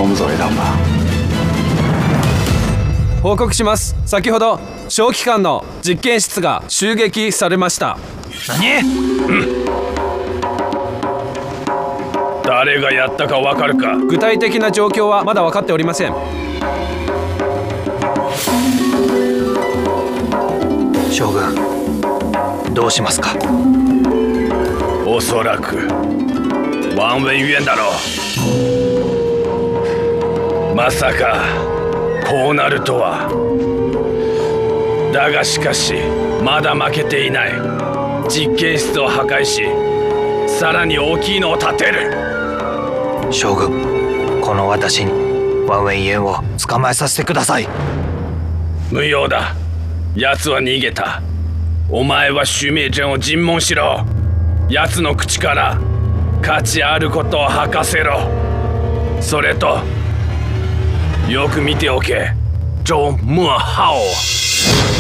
我们走一趟吧。 報告します。先ほど小機関の実験室が襲撃されました。 何？ 誰がやったかわかるか？ 具体的な状況はまだ分かっておりません。 将軍、どうしますか？ おそらくワンウェイユエンだろう。まさかこうなるとは。だがしかしまだ負けていない。実験室を破壊し、さらに大きいのを建てる。 将軍、この私にワンウェイユエンを捕まえさせてください。 無用だ。奴は逃げた。お前はシュメイジェンを尋問しろ。奴の口から価値あることを吐かせろ。それとよく見ておけ、ジョー・ムアハオ。